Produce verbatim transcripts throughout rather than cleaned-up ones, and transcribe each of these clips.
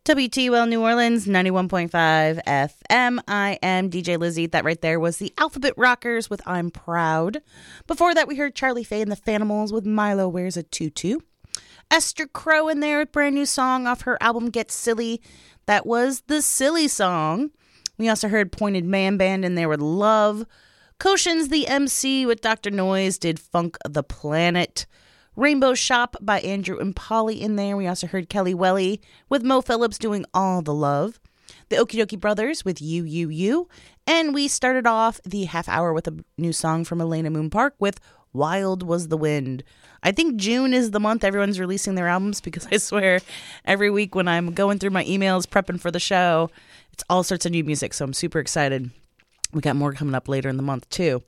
W T U L New Orleans, ninety-one point five F M. I am D J Lizzie. That right there was the Alphabet Rockers with I'm Proud. Before that, we heard Charlie Faye and the Phantomals with Milo Wears a Tutu. Esther Crow in there with a brand new song off her album Get Silly. That was the Silly Song. We also heard Pointed Man Band in there with Love. Koshin's the M C with Doctor Noise did Funk the Planet. Rainbow Shop by Andrew and Polly in there. We also heard Kelly Welly with Mo Phillips doing All the Love. The Okie Dokie Brothers with You, You, You. And we started off the half hour with a new song from Elena Moon Park with Wild Was the Wind. I think June is the month everyone's releasing their albums because I swear every week when I'm going through my emails prepping for the show, it's all sorts of new music. So I'm super excited. We got more coming up later in the month too.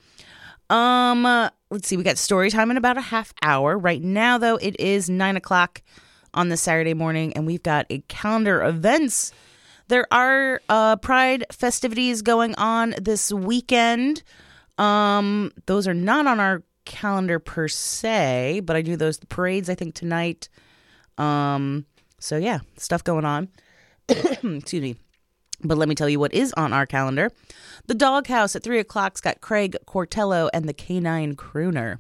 Um, uh, let's see. We got story time in about a half hour. Right now, though, it is nine o'clock on the Saturday morning, and we've got a calendar of events. There are uh, Pride festivities going on this weekend. Um, those are not on our calendar per se, but I do those the parades. I think tonight. Um, so yeah, stuff going on. Excuse me. But let me tell you what is on our calendar. The Doghouse at three o'clock's got Craig Cortello and the Canine Crooner.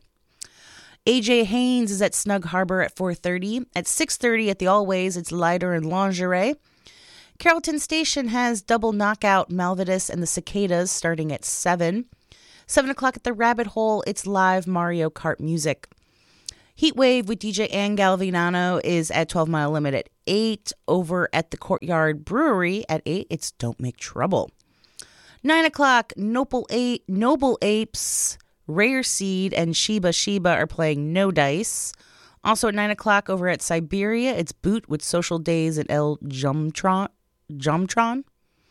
A J Haynes is at Snug Harbor at four thirty. At six thirty at the Always, it's Lighter and Lingerie. Carrollton Station has Double Knockout, Malvidus, and the Cicadas starting at seven. seven o'clock at the Rabbit Hole, it's live Mario Kart music. Heatwave with D J Ann Galvinano is at twelve Mile Limit at eight. Over at the Courtyard Brewery at eight, it's Don't Make Trouble. nine o'clock, Noble, A- Noble Apes, Rare Seed, and Sheba Sheba are playing No Dice. Also at nine o'clock over at Siberia, it's Boot with Social Days and El Jumtron. Jumtron.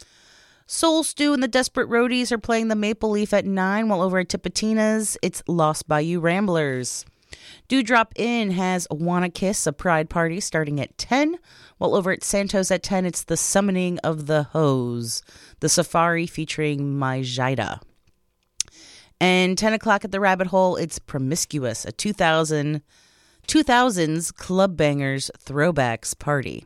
Soul Stew and the Desperate Roadies are playing the Maple Leaf at nine, while over at Tipitina's, it's Lost Bayou Ramblers. Dewdrop Inn has Wanna Kiss, a pride party starting at ten, while over at Santos at ten, it's the Summoning of the Hose, the safari featuring My Jida. And ten o'clock at the Rabbit Hole, it's Promiscuous, a two thousand, two thousands Club Bangers Throwbacks party.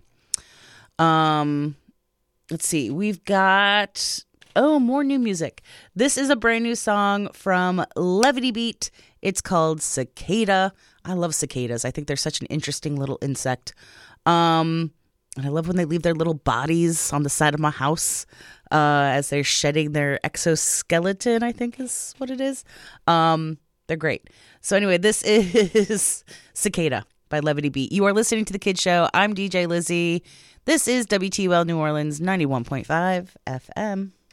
Um, let's see, we've got, oh, more new music. This is a brand new song from Levity Beat. It's called Cicada. I love cicadas. I think they're such an interesting little insect. Um, and I love when they leave their little bodies on the side of my house uh, as they're shedding their exoskeleton, I think is what it is. Um, they're great. So anyway, this is Cicada by Levity Beat. You are listening to The Kid Show. I'm D J Lizzie. This is W T U L New Orleans, ninety-one point five F M.